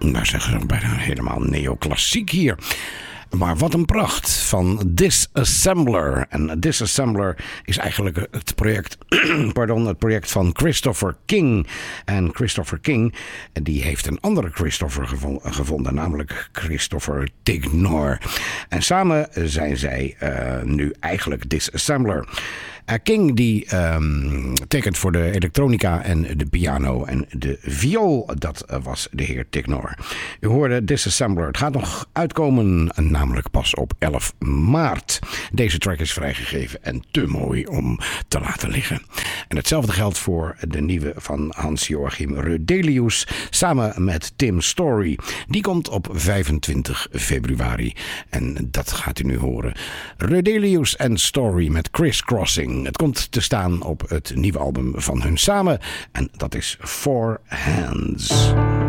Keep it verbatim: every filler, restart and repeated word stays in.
Nou zeggen ze bijna helemaal neoclassiek hier. Maar wat een pracht van Disassembler. En Disassembler is eigenlijk het project, pardon, het project van Christopher King. En Christopher King, die heeft een andere Christopher gevonden, namelijk Christopher Tignor. En samen zijn zij uh, nu eigenlijk Disassembler. Uh, King die um, tekent voor de elektronica en de piano en de viool. Dat uh, was de heer Tignor. U hoorde Disassembler. Het gaat nog uitkomen, namelijk pas op elf maart. Deze track is vrijgegeven en te mooi om te laten liggen. En hetzelfde geldt voor de nieuwe van Hans-Joachim Rudelius samen met Tim Story. Die komt op vijfentwintig februari. En dat gaat u nu horen. Rudelius en Story met Crisscrossing. Het komt te staan op het nieuwe album van hun samen. En dat is Four Hands.